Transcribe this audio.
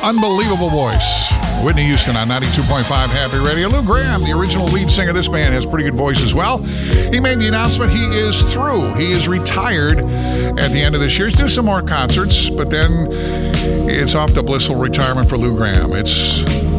unbelievable voice. Whitney Houston on 92.5 Happy Radio. Lou Gramm, the original lead singer of this band, has a pretty good voice as well. He made the announcement he is through. He is retired at the end of this year. He's doing some more concerts, but then it's off to blissful retirement for Lou Gramm. It's